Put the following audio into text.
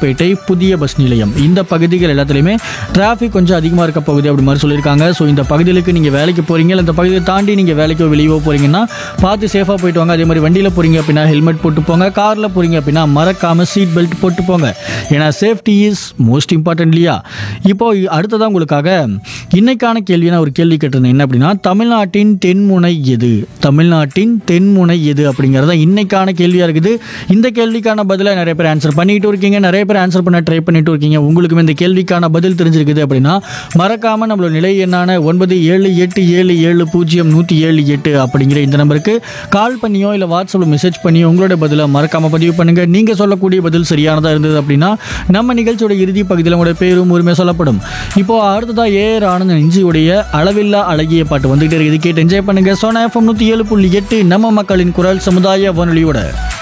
ராணிப்பேட்டை, புதிய பஸ் நிலையம் இந்த பகுதிகள் எல்லாத்துலேயுமே டிராஃபிக் கொஞ்சம் அதிகமாக இருக்க பகுதி அப்படி மாதிரி சொல்லியிருக்காங்க. ஸோ இந்த பகுதிகளுக்கு நீங்கள் வேலைக்கு போகிறீங்க, அந்த பகுதியை தாண்டி நீங்கள் வேலைக்கோ வெளியவோ போகிறீங்கன்னா பார்த்து சேஃபாக போயிட்டு வாங்க. அதே மாதிரி வண்டியில் போகிறீங்க அப்படின்னா ஹெல்மெட் போட்டு போங்க. காரில் போகிறீங்க அப்படின்னா மறக்காமல் சீட் பெல்ட் போட்டு போங்க. ஏன்னா சேஃப்டி இஸ் மோஸ்ட் இம்பார்ட்டன்ட் இல்லையா? இப்போ அடுத்ததான் உங்களுக்காக இன்னைக்கான கேள்வி நான் ஒரு கேள்வி கேட்டிருந்தேன். என்ன அப்படின்னா, தமிழ்நாட்டின் தென்முனை எது? தமிழ்நாட்டின் தென்முனை எது அப்படிங்கிறத இன்னைக்கான கேள்வியாக இருக்குது. இந்த கேள்விக்கான பதிலை நிறைய பேர் ஆன்சர் பண்ணிட்டு இருக்கீங்க, நிறைய பேர் ஆன்சர் பண்ண ட்ரை பண்ணிட்டு இருக்கீங்க. உங்களுக்கும் இந்த கேள்விக்கான பதில் தெரிஞ்சிருக்குது அப்படின்னா மறக்காமல் நம்மளோட நிலை எண்ணான 9787700178 அப்படிங்கிற இந்த நம்பருக்கு கால் பண்ணியோ இல்லை வாட்ஸ்அப்பில் மெசேஜ் பண்ணியோ உங்களோட பதிலை மறக்காமல் பதிவு பண்ணுங்கள். நீங்கள் சொல்லக்கூடிய பதில் சரியானதாக இருந்தது அப்படின்னா நம்ம நிகழ்ச்சியோட இறுதி பகுதியில் உங்களோட பேரும் உரிமை சொல்லப்படும். இப்போ அடுத்ததாக ஏஆர் ஆனந்த் இஞ்சியுடைய அளவில்லா அழகிய பாட்டு வந்துகிட்டே இருக்குது. கேட்டு என்ஜாய் பண்ணுங்க. சோனா FM 107.8 நம்ம மக்களின் குரல் சமுதாய வானொலியோட